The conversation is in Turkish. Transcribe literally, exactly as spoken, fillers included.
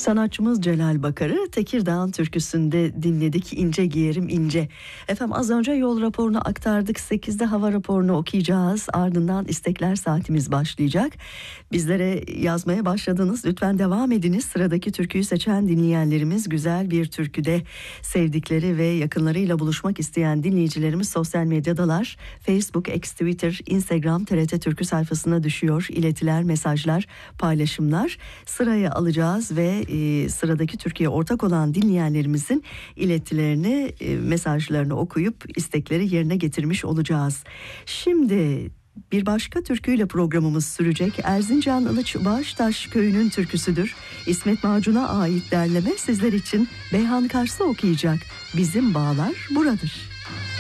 Sanatçımız Celal Bakar'ı Tekirdağ türküsünde dinledik. İnce giyerim ince. Efendim az önce yol raporunu aktardık. sekizde hava raporunu okuyacağız. Ardından istekler saatimiz başlayacak. Bizlere yazmaya başladınız. Lütfen devam ediniz. Sıradaki türküyü seçen dinleyenlerimiz, güzel bir türküde sevdikleri ve yakınlarıyla buluşmak isteyen dinleyicilerimiz sosyal medyadalar. Facebook, X, Twitter, Instagram, T R T Türkü sayfasına düşüyor. İletiler, mesajlar, paylaşımlar. Sıraya alacağız ve e, sıradaki Türkiye ortak olan dinleyenlerimizin iletilerini, e, mesajlarını okuyup istekleri yerine getirmiş olacağız. Şimdi bir başka türküyle programımız sürecek. Erzincan Ilıç Bağıştaş köyünün türküsüdür. İsmet Macun'a ait derleme sizler için Beyhan Kars'ı okuyacak. Bizim bağlar buradır.